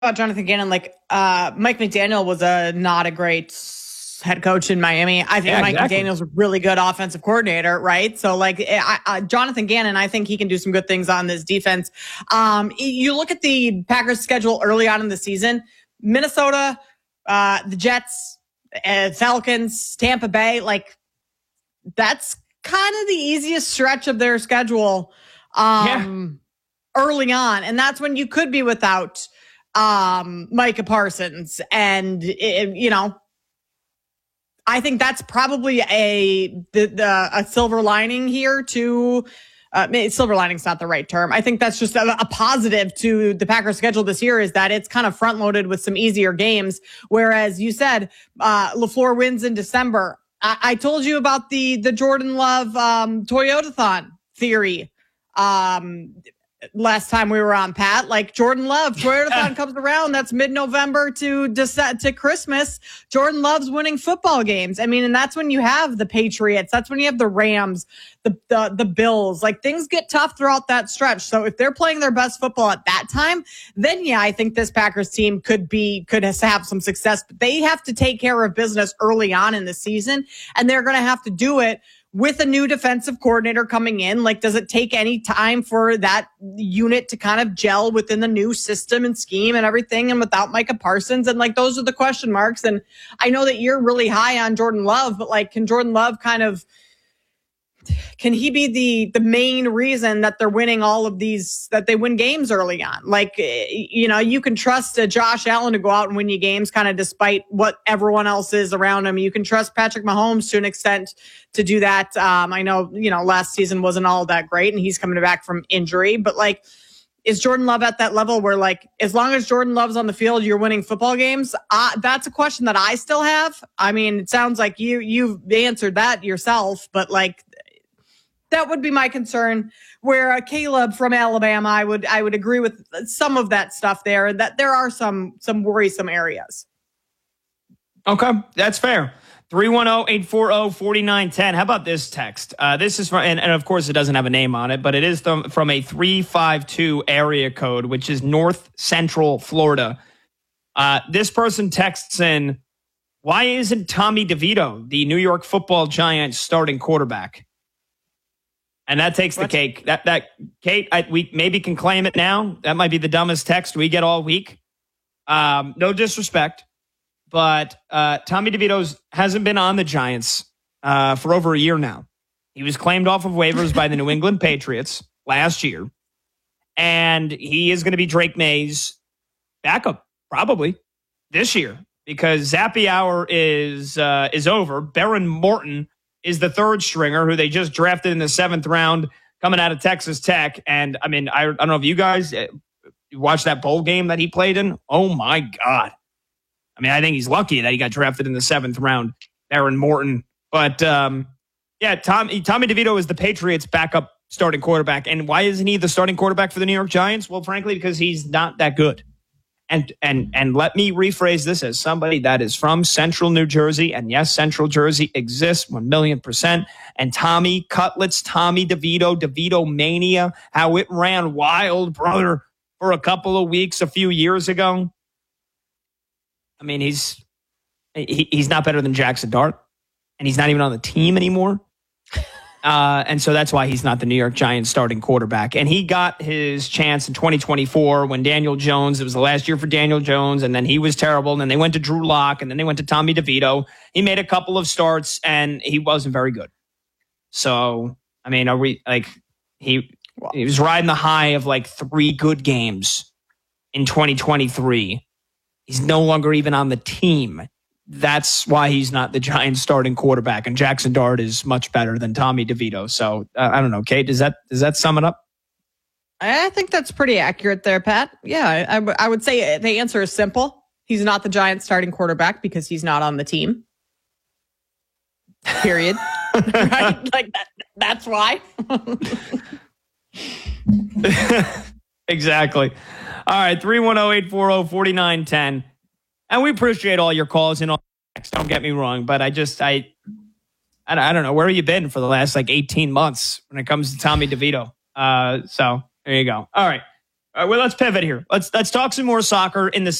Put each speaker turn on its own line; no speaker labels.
about Jonathan Gannon, Mike McDaniel was not a great head coach in Miami. I think Mike McDaniel's a really good offensive coordinator, right? So Jonathan Gannon, I think he can do some good things on this defense. You look at the Packers schedule early on in the season, Minnesota, the Jets, Falcons, Tampa Bay, that's kind of the easiest stretch of their schedule early on. And that's when you could be without Micah Parsons. And, I think that's probably a silver lining here to silver lining's not the right term. I think that's just a positive to the Packers schedule this year is that it's kind of front loaded with some easier games. Whereas you said, LaFleur wins in December. I told you about the Jordan Love, Toyotathon theory. Last time we were on, Pat, Jordan Love, Toyotathon comes around. That's mid-November to Christmas. Jordan Love's winning football games. I mean, and that's when you have the Patriots. That's when you have the Rams, the Bills. Things get tough throughout that stretch. So if they're playing their best football at that time, then I think this Packers team could have some success. But they have to take care of business early on in the season, and they're going to have to do it with a new defensive coordinator coming in. Does it take any time for that unit to kind of gel within the new system and scheme and everything, and without Micah Parsons? And those are the question marks. And I know that you're really high on Jordan Love, but can Jordan Love can he be the main reason that they're winning all of these, that they win games early on? You can trust Josh Allen to go out and win you games kind of despite what everyone else is around him. You can trust Patrick Mahomes to an extent to do that. I know, last season wasn't all that great and he's coming back from injury, but is Jordan Love at that level where as long as Jordan Love's on the field, you're winning football games? That's a question that I still have. I mean, it sounds like you've answered that yourself, but that would be my concern. Where Caleb from Alabama, I would agree with some of that stuff there. That there are some worrisome areas.
Okay, that's fair. 310-840-4910. How about this text? This is from, and of course it doesn't have a name on it, but it is from a 352 area code, which is North Central Florida. This person texts in, why isn't Tommy DeVito, the New York Football Giants starting quarterback? And that takes the cake. That Kate, we maybe can claim it now. That might be the dumbest text we get all week. No disrespect, but Tommy DeVito hasn't been on the Giants for over a year now. He was claimed off of waivers by the New England Patriots last year, and he is going to be Drake May's backup probably this year because Zappe Hour is over. Baron Morton is the third stringer who they just drafted in the 7th round coming out of Texas Tech. And I mean, I don't know if you guys watched that bowl game that he played in. Oh my God. I mean, I think he's lucky that he got drafted in the 7th round, Baron Morton. But Tommy DeVito is the Patriots' backup starting quarterback. And why isn't he the starting quarterback for the New York Giants? Well, frankly, because he's not that good. And let me rephrase this as somebody that is from Central New Jersey. And yes, Central Jersey exists 1,000,000%. And Tommy Cutlets, Tommy DeVito mania, how it ran wild, brother, for a couple of weeks a few years ago. I mean, he's not better than Jackson Dart, and he's not even on the team anymore. And so that's why he's not the New York Giants starting quarterback. And he got his chance in 2024 when Daniel Jones, it was the last year for Daniel Jones, and then he was terrible. And then they went to Drew Lock, and then they went to Tommy DeVito. He made a couple of starts, and he wasn't very good. So, I mean, he was riding the high of 3 good games in 2023. He's no longer even on the team. That's why he's not the Giants starting quarterback. And Jackson Dart is much better than Tommy DeVito. So I don't know, Kate, does that sum it up?
I think that's pretty accurate there, Pat. Yeah, I would say the answer is simple. He's not the Giants starting quarterback because he's not on the team. Period. Right? That's why.
Exactly. All right, 310-840-4910. And we appreciate all your calls and all texts, don't get me wrong, but I don't know, where have you been for the last 18 months when it comes to Tommy DeVito? So there you go. All right. Well, let's pivot here. Let's talk some more soccer in the